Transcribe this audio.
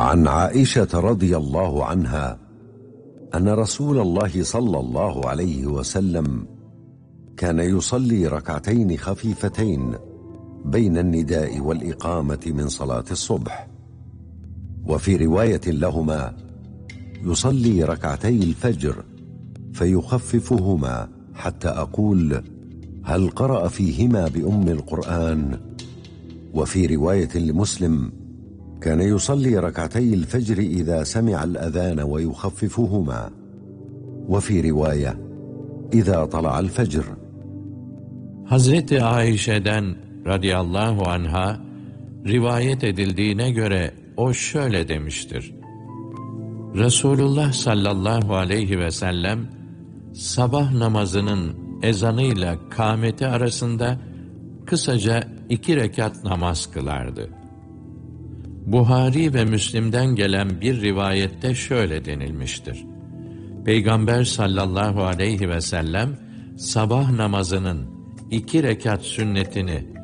عن عائشة رضي الله عنها أن رسول الله صلى الله عليه وسلم كان يصلي ركعتين خفيفتين بين النداء والإقامة من صلاة الصبح، وفي رواية لهما يصلي ركعتي الفجر فيخففهما حتى أقول هل قرأ فيهما بأم القرآن؟ وفي رواية لمسلم كان يصلي ركعتي الفجر إذا سمع الأذان ويخففهما، وفي رواية إذا طلع الفجر. Hazreti Ayşe'den radıyallahu anha rivayet edildiğine göre o şöyle demiştir: Resulullah sallallahu aleyhi ve sellem sabah namazının ezanıyla kâmeti arasında kısaca 2 rekat namaz kılardı. Buhari ve Müslim'den gelen bir rivayette şöyle denilmiştir: Peygamber sallallahu aleyhi ve sellem sabah namazının 2 rekat sünnetini